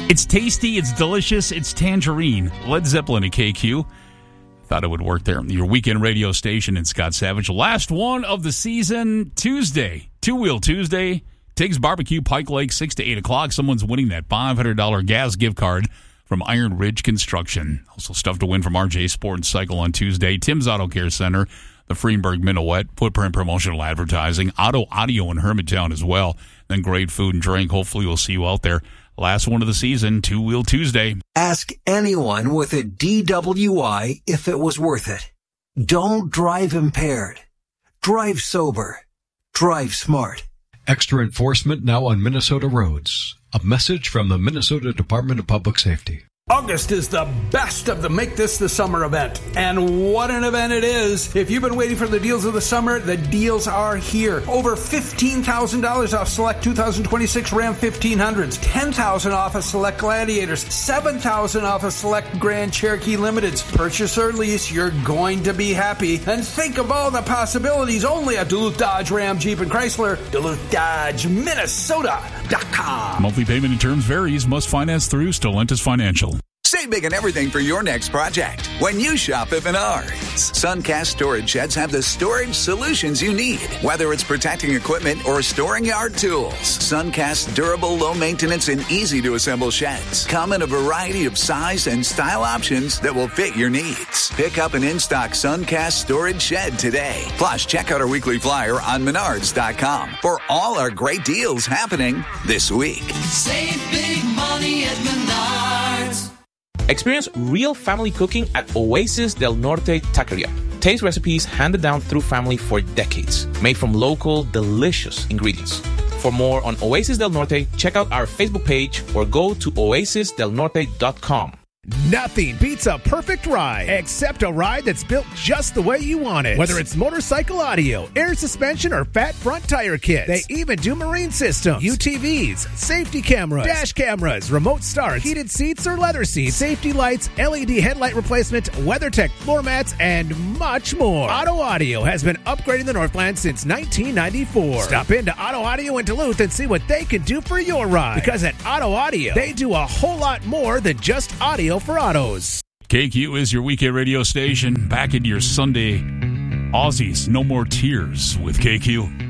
It's tasty, it's delicious, it's tangerine. Led Zeppelin at KQ. Thought it would work there. Your weekend radio station in Scott Savage. Last one of the season, Tuesday. Two-Wheel Tuesday. Tiggs Barbecue, Pike Lake, 6 to 8 o'clock. Someone's winning that $500 gas gift card from Iron Ridge Construction. Also stuff to win from RJ Sport and Cycle on Tuesday. Tim's Auto Care Center, the Freenberg Minuet, Footprint Promotional Advertising, Auto Audio in Hermantown as well. Then great food and drink. Hopefully we'll see you out there. Last one of the season, Two-Wheel Tuesday. Ask anyone with a DWI if it was worth it. Don't drive impaired. Drive sober. Drive smart. Extra enforcement now on Minnesota roads. A message from the Minnesota Department of Public Safety. August is the best of the Make This the Summer event. And what an event it is. If you've been waiting for the deals of the summer, the deals are here. Over $15,000 off select 2026 Ram 1500s, $10,000 off a select Gladiators, $7,000 off a select Grand Cherokee Limiteds. Purchase or lease, you're going to be happy. And think of all the possibilities only at Duluth Dodge Ram Jeep and Chrysler. Duluth Dodge, Minnesota.com. Monthly payment and terms varies. Must finance through Stellantis Financial. Save big on everything for your next project when you shop at Menards. Suncast storage sheds have the storage solutions you need, whether it's protecting equipment or storing yard tools. Suncast's durable, low-maintenance, and easy-to-assemble sheds come in a variety of size and style options that will fit your needs. Pick up an in-stock Suncast storage shed today. Plus, check out our weekly flyer on Menards.com for all our great deals happening this week. Save big money at Menards. Experience real family cooking at Oasis del Norte Taqueria. Taste recipes handed down through family for decades, made from local, delicious ingredients. For more on Oasis del Norte, check out our Facebook page or go to oasisdelnorte.com. Nothing beats a perfect ride, except a ride that's built just the way you want it. Whether it's motorcycle audio, air suspension, or fat front tire kits. They even do marine systems, UTVs, safety cameras, dash cameras, remote starts, heated seats or leather seats, safety lights, LED headlight replacement, WeatherTech floor mats, and much more. Auto Audio has been upgrading the Northland since 1994. Stop into Auto Audio in Duluth and see what they can do for your ride. Because at Auto Audio, they do a whole lot more than just audio for autos. KQ is your weekend radio station. Back into your Sunday Aussies. No more tears with KQ.